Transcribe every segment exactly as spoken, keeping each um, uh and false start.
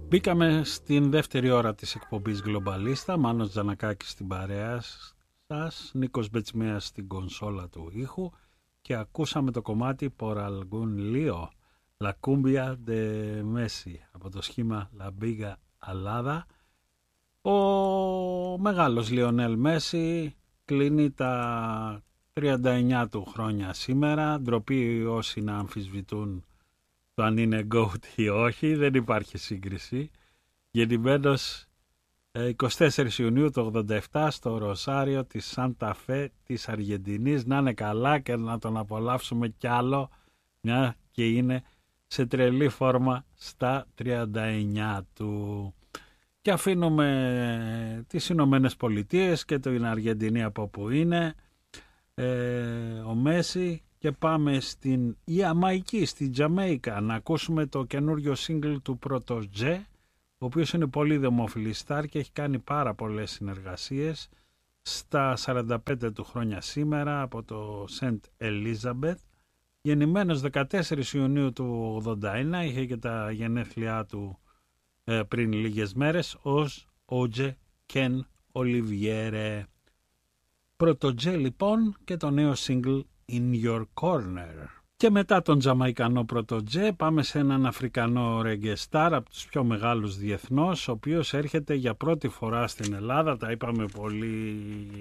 Μπήκαμε στην δεύτερη ώρα της εκπομπής Γκλομπαλίστα. Μάνος Τζανακάκης στην παρέα σας, Νίκος Μπετσμέας στην κονσόλα του ήχου και ακούσαμε το κομμάτι Por algún lío, La Cumbia de Messi από το σχήμα La Biga Alada. Ο μεγάλος Λιονέλ Μέση κλείνει τα τριάντα εννιά του χρόνια σήμερα. Ντροπή όσοι να αμφισβητούν το αν είναι GOAT ή όχι, δεν υπάρχει σύγκριση. Γεννημένος εικοστή τέταρτη Ιουνίου του ογδόντα επτά στο Ροσάριο της Σάντα Φε της Αργεντινής. Να είναι καλά και να τον απολαύσουμε κι άλλο, μια και είναι σε τρελή φόρμα στα τριάντα εννιά του. Και αφήνουμε τις Ηνωμένες Πολιτείες και την Αργεντινή από όπου είναι ε, ο Μέση και πάμε στην Ιαμαϊκή, στην Τζαμέικα, να ακούσουμε το καινούριο single του Protoje, ο οποίος είναι πολύ δημοφιλής στάρ και έχει κάνει πάρα πολλές συνεργασίες στα σαράντα πέντε του χρόνια σήμερα από το Σεντ Elizabeth. Γεννημένος δεκατέσσερις Ιουνίου του ογδόντα ένα, είχε και τα γενέθλιά του ε, πριν λίγες μέρες, ως Ότζε Κεν Ολιβιέρε. Protoje λοιπόν και το νέο single In Your Corner. Και μετά τον Τζαμαϊκανό Protoje πάμε σε έναν Αφρικανό reggae star από τους πιο μεγάλους διεθνώς, ο οποίος έρχεται για πρώτη φορά στην Ελλάδα. Τα είπαμε πολύ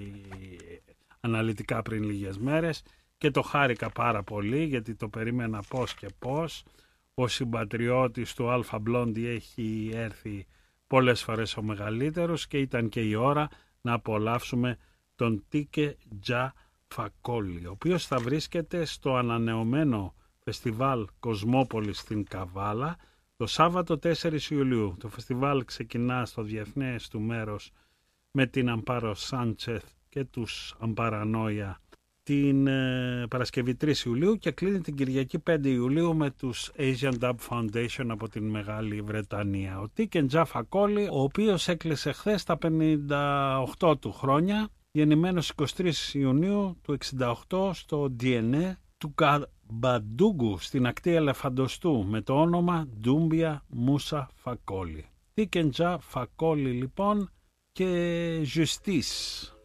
αναλυτικά πριν λίγες μέρες και το χάρηκα πάρα πολύ γιατί το περίμενα πώς και πώς. Ο συμπατριώτης του Alpha Blondy έχει έρθει πολλές φορές ο μεγαλύτερος και ήταν και η ώρα να απολαύσουμε τον Τίκε Τζα Φακόλη, ο οποίος θα βρίσκεται στο ανανεωμένο φεστιβάλ Κοσμόπολη στην Καβάλα το Σάββατο τέσσερις Ιουλίου. Το φεστιβάλ ξεκινά στο διεθνές του μέρος με την Αμπάρο Σάντσεθ και τους Αμπαρανόια την ε, Παρασκευή τρεις Ιουλίου και κλείνει την Κυριακή πέντε Ιουλίου με τους Asian Dub Foundation από την Μεγάλη Βρετανία. Ο Τίκε Τζα Φακόλη, ο οποίος έκλεισε χθες τα πενήντα οκτώ του χρόνια, γεννημένος εικοστή τρίτη Ιουνίου του εξήντα οκτώ στο ντι εν έι του Καμπαντούγκου στην ακτή Ελεφαντοστού με το όνομα Ντούμπια Μούσα Φακόλη. Τίκε Τζα Φακόλη λοιπόν και Justice.